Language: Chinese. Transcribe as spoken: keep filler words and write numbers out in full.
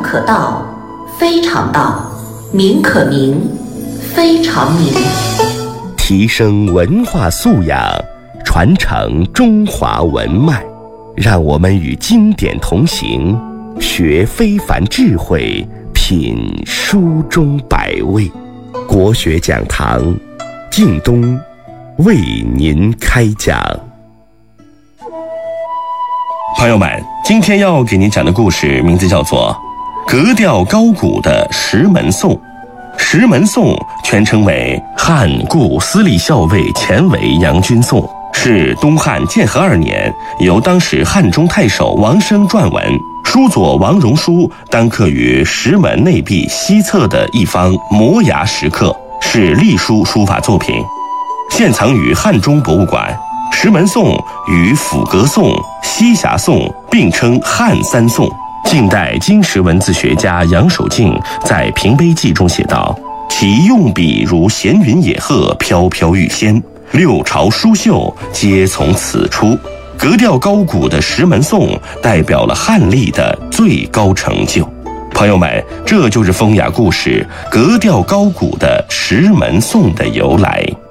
可道，非常道；名可名，非常名。 提升文化素养，传承中华文脉，让我们与经典同行，学非凡智慧，品书中百味。国学讲堂，靳东为您开讲。 朋友们，今天要给您讲的故事名字叫做格调高古的石门颂。石门颂全称为汉故司隶校尉前韦杨君颂，是东汉建和二年由当时汉中太守王生撰文，书佐王荣书当刻于石门内壁西侧的一方摩崖石刻，是隶书书法作品，现藏于汉中博物馆。石门颂与辅格颂、西峡颂并称汉三颂。近代金石文字学家杨守敬在《平碑记》中写道：其用笔如闲云野鹤，飘飘欲仙，六朝书秀皆从此出。格调高古的石门颂代表了汉隶的最高成就。朋友们，这就是风雅故事格调高古的石门颂的由来。